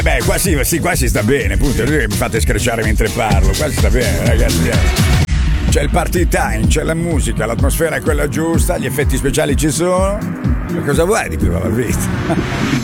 Beh, qua si sta bene, appunto. Mi fate screcciare mentre parlo. Qua si sta bene, ragazzi. C'è il party time, c'è la musica, l'atmosfera è quella giusta, gli effetti speciali ci sono. Ma cosa vuoi di più alla vita?